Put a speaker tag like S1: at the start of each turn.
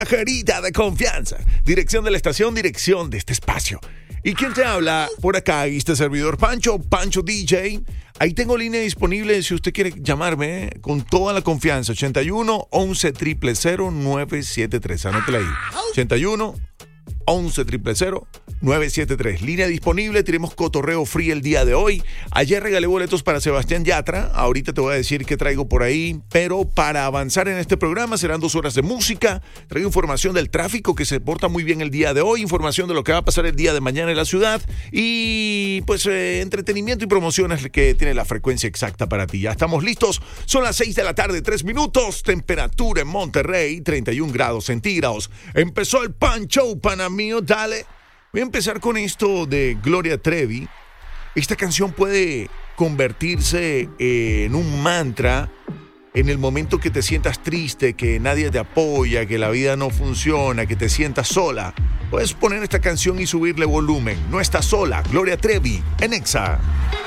S1: Jarita de confianza. Dirección de la estación, dirección de este espacio. ¿Y quién te habla? Por acá, este servidor Pancho DJ. Ahí tengo línea disponible si usted quiere llamarme con toda la confianza. 81 11 000 973. Anótela ahí. 81 11 000 973. Línea disponible. Tenemos cotorreo free el día de hoy. Ayer regalé boletos para Sebastián Yatra. Ahorita te voy a decir qué traigo por ahí. Pero para avanzar en este programa serán 2 horas de música. Traigo información del tráfico que se porta muy bien el día de hoy. Información de lo que va a pasar el día de mañana en la ciudad. Y pues entretenimiento y promociones que tiene la frecuencia exacta para ti. Ya estamos listos. Son las 6 de la tarde, 3 minutos. Temperatura en Monterrey, 31 grados centígrados. Empezó el Pan Show, pana mío. Dale. Voy a empezar con esto de Gloria Trevi. Esta canción puede convertirse en un mantra en el momento que te sientas triste, que nadie te apoya, que la vida no funciona, que te sientas sola. Puedes poner esta canción y subirle volumen. No estás sola. Gloria Trevi en Exa.